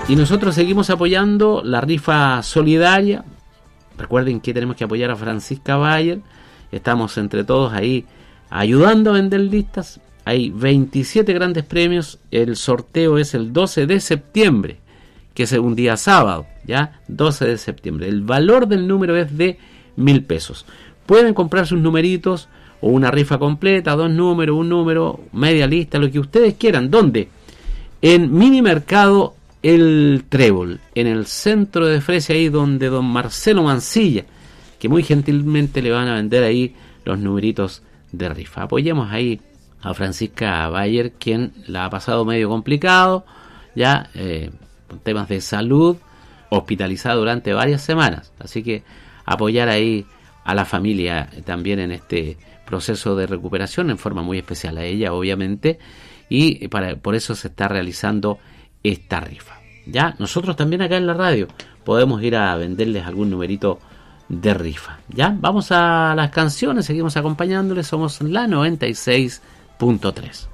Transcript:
Y nosotros seguimos apoyando la rifa solidaria. Recuerden que tenemos que apoyar a Francisca Bayer. Estamos entre todos ahí ayudando a vender listas. Hay 27 grandes premios. El sorteo es el 12 de septiembre, que es un día sábado, ¿ya? 12 de septiembre. El valor del número es de 1.000 pesos. Pueden comprar sus numeritos o una rifa completa, 2 números, un número, media lista, lo que ustedes quieran. ¿Dónde? En Mini Mercado El Trébol, en el centro de Fresia, ahí donde don Marcelo Mancilla, que muy gentilmente le van a vender ahí los numeritos de rifa. Apoyemos ahí a Francisca Bayer, quien la ha pasado medio complicado, ya con temas de salud, hospitalizada durante varias semanas. Así que apoyar ahí a la familia también en este proceso de recuperación, en forma muy especial a ella, obviamente, y por eso se está realizando esta rifa. Ya, nosotros también acá en la radio podemos ir a venderles algún numerito de rifa. Ya, vamos a las canciones, seguimos acompañándoles, somos la 96.3.